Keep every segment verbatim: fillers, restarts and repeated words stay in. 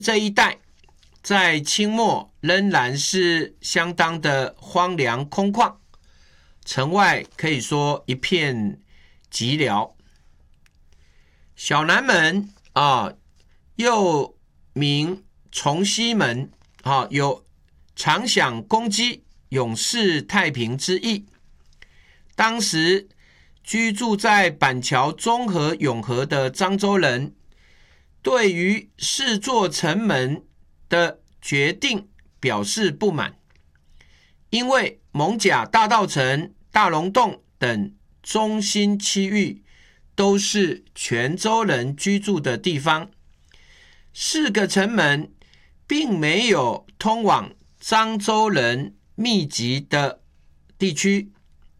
这一带在清末仍然是相当的荒凉空旷，城外可以说一片寂寥。小南门啊，又名崇西门啊，有常享公鸡、永世太平之意。当时居住在板桥中和永和的漳州人，对于视作城门的决定表示不满，因为艋舺大稻埕、大龙洞等中心区域都是泉州人居住的地方，四个城门并没有通往漳州人密集的地区，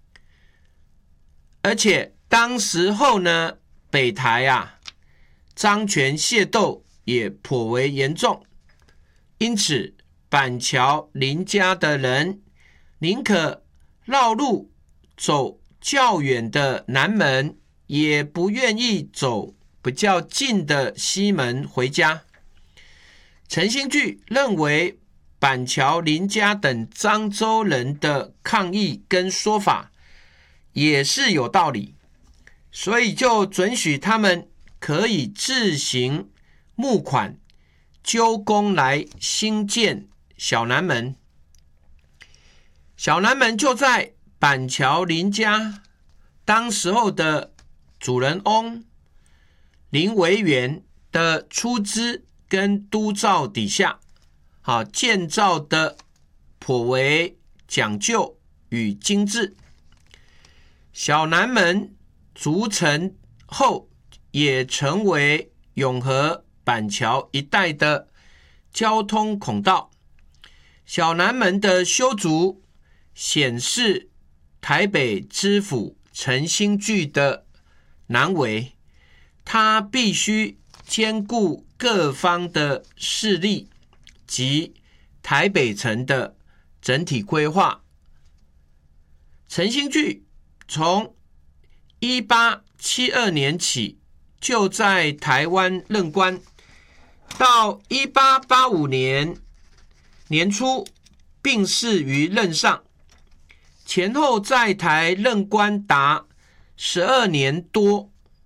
而且当时候呢，北台啊，漳泉械斗也颇为严重，因此板桥林家的人宁可绕路走较远的南门，也不愿意走比较近的西门回家。陈兴聚认为板桥林家等漳州人的抗议跟说法也是有道理，所以就准许他们可以自行募款揪工来兴建小南门。小南门就在板桥林家当时候的主人翁林维元的出资跟督造底下，好建造的颇为讲究与精致。小南门筑成后，也成为永和板桥一带的交通孔道。小南门的修筑显示台北知府陈兴聚的难为，他必须兼顾各方的势力及台北城的整体规划。陈兴聚从一八七二年起就在台湾任官，到一八八五年年初病逝于任上，前后在台任官达十二年多，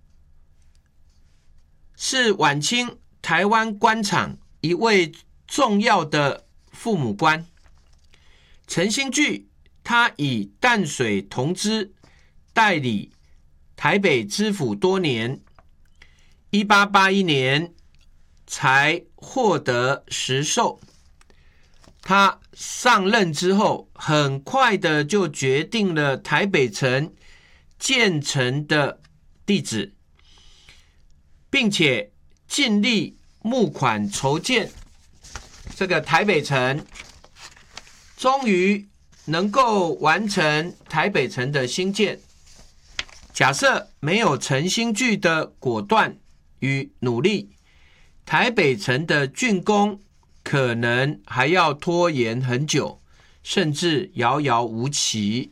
是晚清台湾官场一位重要的父母官。陈兴聚他以淡水同知代理台北知府多年，一八八一年才获得实授。他上任之后，很快的就决定了台北城建成的地址，并且尽力募款筹建这个台北城，终于能够完成台北城的兴建。假设没有陈兴聚的果断与努力，台北城的竣工可能还要拖延很久，甚至遥遥无期。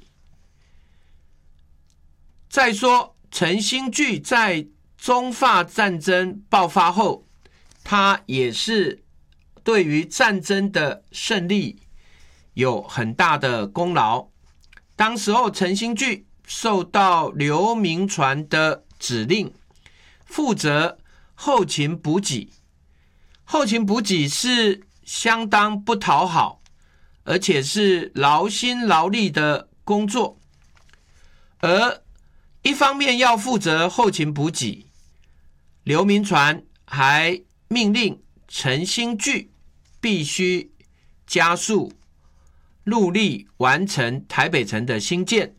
再说陈兴聚在中法战争爆发后，他也是对于战争的胜利有很大的功劳。当时候陈兴聚受到刘铭传的指令，负责后勤补给。后勤补给是相当不讨好，而且是劳心劳力的工作。而一方面要负责后勤补给，刘铭传还命令陈兴聚必须加速努力完成台北城的兴建。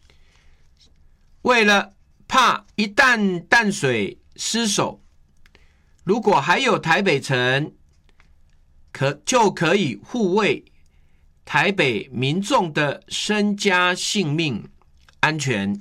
为了怕一旦淡水失守，如果还有台北城，可就可以护卫台北民众的身家性命安全。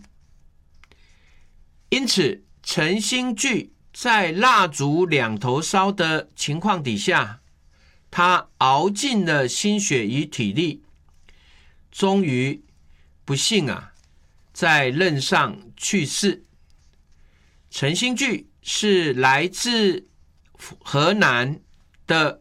因此陈兴聚在蜡烛两头烧的情况底下，他熬尽了心血与体力，终于不幸啊在任上去世。陈兴聚是来自河南的